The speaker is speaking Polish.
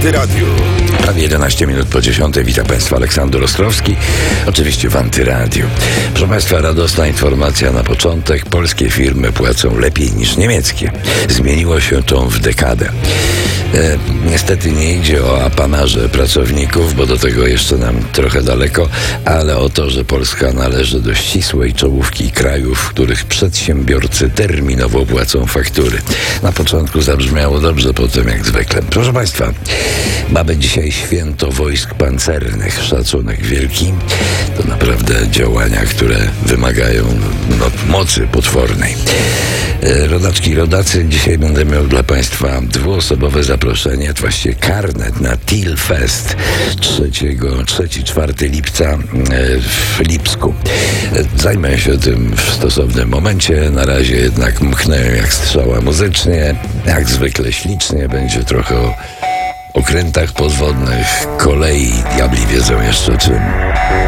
Antyradiu. Prawie 11 minut po 10. Witam Państwa, Aleksander Ostrowski, oczywiście w Antyradiu. Proszę Państwa, radosna informacja na początek. Polskie firmy płacą lepiej niż niemieckie. Zmieniło się to w dekadę. Niestety nie idzie o apanarze pracowników, bo do tego jeszcze nam trochę daleko, ale o to, że Polska należy do ścisłej czołówki krajów, w których przedsiębiorcy terminowo płacą faktury. Na początku zabrzmiało dobrze, potem jak zwykle. Proszę Państwa, mamy dzisiaj święto wojsk pancernych. Szacunek wielki. To naprawdę działania, które wymagają mocy potwornej. Rodaczki i rodacy, dzisiaj będę miał dla Państwa dwuosobowe zaproszenie, właściwie karnet na Till Fest 3-4 lipca w Lipsku. Zajmę się tym w stosownym momencie. Na razie jednak mknę jak strzała muzycznie, jak zwykle ślicznie. Będzie trochę o okrętach podwodnych, kolei, diabli wiedzą jeszcze czym.